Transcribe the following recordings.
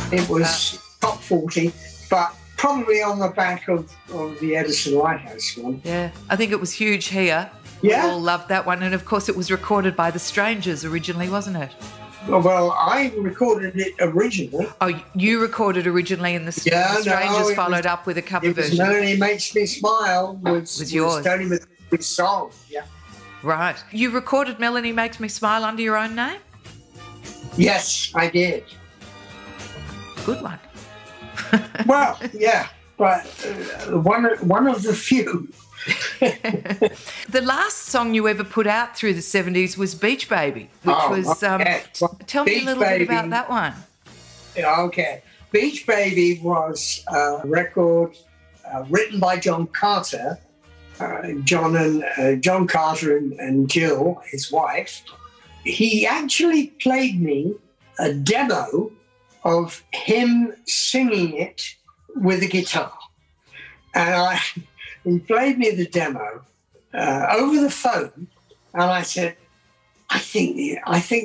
It was top 40, but probably on the back of the Edison Lighthouse one. Yeah, I think it was huge here. Yeah. We all loved that one. And, of course, it was recorded by The Strangers originally, wasn't it? Well, I recorded it originally. Oh, you recorded originally and The Strangers followed up with a cover version. Melanie Makes Me Smile was yours. Tony McCarthy's song, yeah. Right. You recorded Melanie Makes Me Smile under your own name? Yes, I did. Good one. Well, yeah, but one of the few. The last song you ever put out through the 70s was Beach Baby, which was... tell me a little bit about that one. Okay. Beach Baby was a record written by John Carter. John Carter and Jill, his wife. He actually played me a demo of him singing it with a guitar. And he played me the demo over the phone, and I said, I think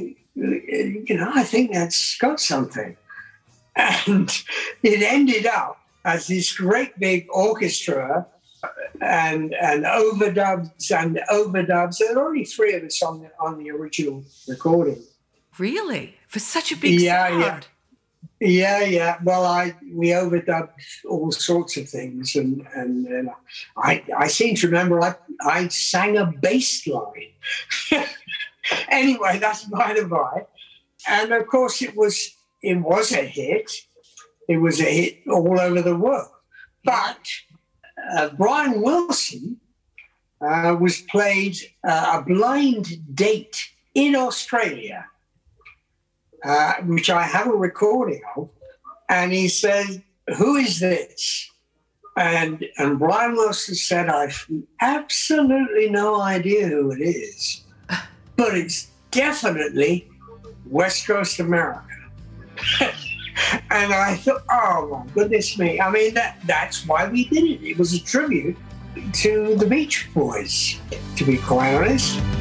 that's got something. And it ended up as this great big orchestra and overdubs. There were only three of us on the original recording. Really? For such a big sound? Yeah. Well, we overdubbed all sorts of things, and I seem to remember I sang a bass line. Anyway, that's by the by. And of course, it was a hit. It was a hit all over the world. But Brian Wilson was played a blind date in Australia, which I have a recording of, and he said, "Who is this?" And Brian Wilson said, "I've absolutely no idea who it is, but it's definitely West Coast America." And I thought, oh my goodness me! I mean, that's why we did it. It was a tribute to the Beach Boys, to be quite honest.